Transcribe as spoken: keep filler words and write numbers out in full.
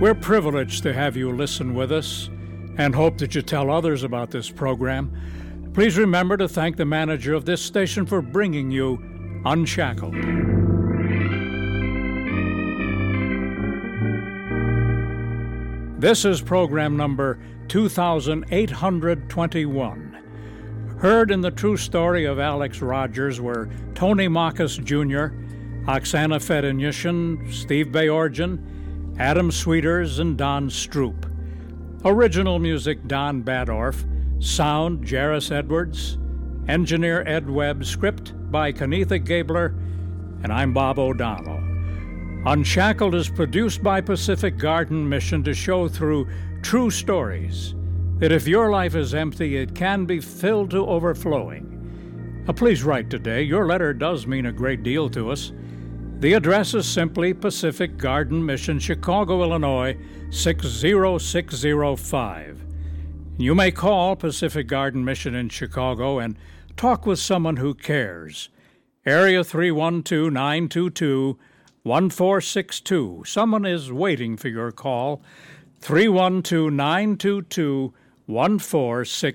We're privileged to have you listen with us and hope that you tell others about this program. Please remember to thank the manager of this station for bringing you Unshackled. This is program number two thousand eight hundred twenty-one. Heard in the true story of Alex Rogers were Tony Makis Junior, Oksana Fedenyshyn, Steve Bayorgian, Adam Sweeters, and Don Stroop. Original music, Don Badorf. Sound, Jairus Edwards. Engineer, Ed Webb. Script by Kenetha Gabler. And I'm Bob O'Donnell. Unshackled is produced by Pacific Garden Mission to show through true stories that if your life is empty, it can be filled to overflowing. Uh, please write today. Your letter does mean a great deal to us. The address is simply Pacific Garden Mission, Chicago, Illinois, six zero six zero five. You may call Pacific Garden Mission in Chicago and talk with someone who cares. Area three one two, nine two two, one four six two. Someone is waiting for your call. three one two, nine two two, one four six two.